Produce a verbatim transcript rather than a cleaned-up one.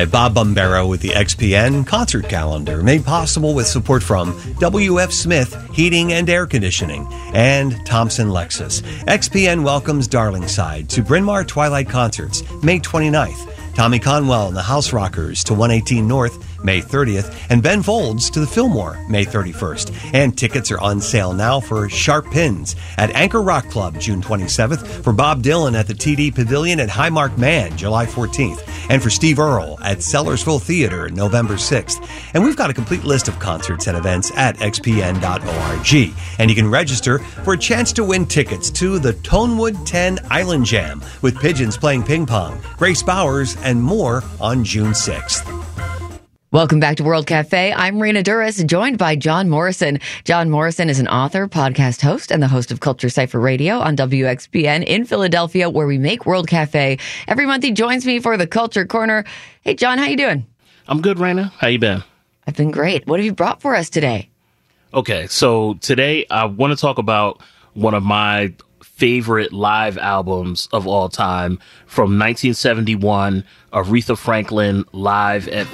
Hi, Bob Bombero with the X P N concert calendar, made possible with support from W F Smith Heating and Air Conditioning and Thompson Lexus. X P N welcomes Darlingside to Bryn Mawr Twilight Concerts, May twenty-ninth. Tommy Conwell and the House Rockers to one eighteen North, May thirtieth, and Ben Folds to the Fillmore, May thirty-first. And tickets are on sale now for Sharp Pins at Anchor Rock Club, June twenty-seventh, for Bob Dylan at the T D Pavilion at Highmark Man, July fourteenth, and for Steve Earle at Sellersville Theater, November sixth. And we've got a complete list of concerts and events at x p n dot org. And you can register for a chance to win tickets to the Tonewood ten Island Jam with Pigeons playing ping pong, Grace Bowers, and more on June sixth. Welcome back to World Cafe. I'm Rena Duras, joined by John Morrison. John Morrison is an author, podcast host, and the host of Culture Cypher Radio on W X P N in Philadelphia, where we make World Cafe. Every month he joins me for the Culture Corner. Hey, John, how you doing? I'm good, Rena. How you been? I've been great. What have you brought for us today? Okay, so today I want to talk about one of my favorite live albums of all time from nineteen seventy-one, Aretha Franklin live at